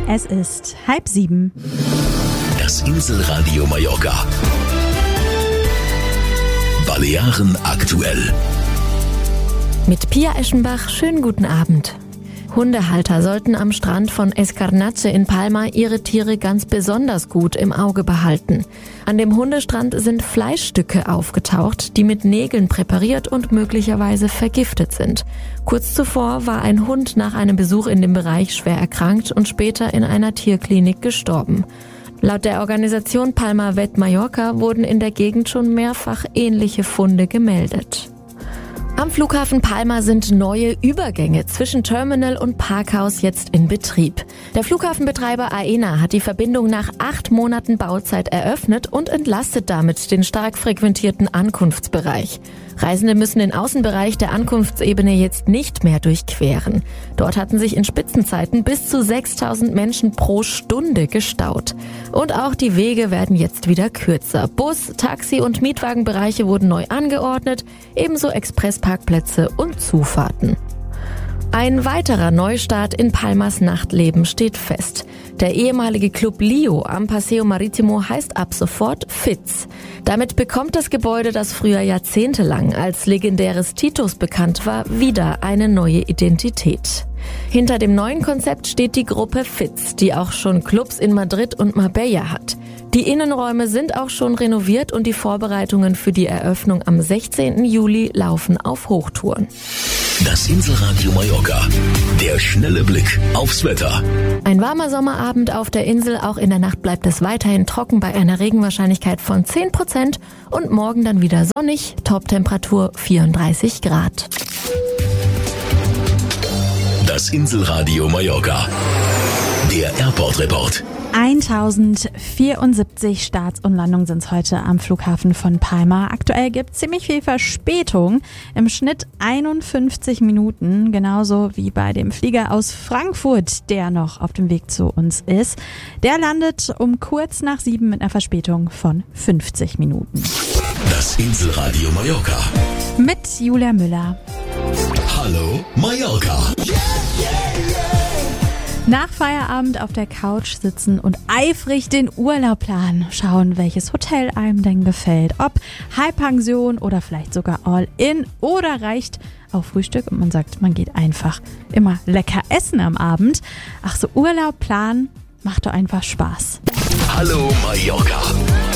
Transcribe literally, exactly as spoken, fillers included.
Es ist halb sieben. Das Inselradio Mallorca. Balearen aktuell. Mit Pia Eschenbach, schönen guten Abend. Hundehalter sollten am Strand von Escarnache in Palma ihre Tiere ganz besonders gut im Auge behalten. An dem Hundestrand sind Fleischstücke aufgetaucht, die mit Nägeln präpariert und möglicherweise vergiftet sind. Kurz zuvor war ein Hund nach einem Besuch in dem Bereich schwer erkrankt und später in einer Tierklinik gestorben. Laut der Organisation Palma Vet Mallorca wurden in der Gegend schon mehrfach ähnliche Funde gemeldet. Am Flughafen Palma sind neue Übergänge zwischen Terminal und Parkhaus jetzt in Betrieb. Der Flughafenbetreiber Aena hat die Verbindung nach acht Monaten Bauzeit eröffnet und entlastet damit den stark frequentierten Ankunftsbereich. Reisende müssen den Außenbereich der Ankunftsebene jetzt nicht mehr durchqueren. Dort hatten sich in Spitzenzeiten bis zu sechstausend Menschen pro Stunde gestaut. Und auch die Wege werden jetzt wieder kürzer. Bus-, Taxi- und Mietwagenbereiche wurden neu angeordnet, ebenso Expressparkplätze und Zufahrten. Ein weiterer Neustart in Palmas Nachtleben steht fest. Der ehemalige Club Lio am Paseo Marítimo heißt ab sofort Fitz. Damit bekommt das Gebäude, das früher jahrzehntelang als legendäres Titus bekannt war, wieder eine neue Identität. Hinter dem neuen Konzept steht die Gruppe Fitz, die auch schon Clubs in Madrid und Marbella hat. Die Innenräume sind auch schon renoviert und die Vorbereitungen für die Eröffnung am sechzehnten Juli laufen auf Hochtouren. Das Inselradio Mallorca. Der schnelle Blick aufs Wetter. Ein warmer Sommerabend auf der Insel. Auch in der Nacht bleibt es weiterhin trocken bei einer Regenwahrscheinlichkeit von zehn Prozent. Und morgen dann wieder sonnig. Toptemperatur vierunddreißig Grad. Das Inselradio Mallorca. Der Airport Report. tausendvierundsiebzig Starts und Landungen sind es heute am Flughafen von Palma. Aktuell gibt es ziemlich viel Verspätung, im Schnitt einundfünfzig Minuten, genauso wie bei dem Flieger aus Frankfurt, der noch auf dem Weg zu uns ist. Der landet um kurz nach sieben mit einer Verspätung von fünfzig Minuten. Das Inselradio Mallorca. Mit Julia Müller. Hallo Mallorca. Nach Feierabend auf der Couch sitzen und eifrig den Urlaub planen. Schauen, welches Hotel einem denn gefällt. Ob Halbpension oder vielleicht sogar All-In oder reicht auch Frühstück und man sagt, man geht einfach immer lecker essen am Abend. Ach so, Urlaub planen macht doch einfach Spaß. Hallo Mallorca.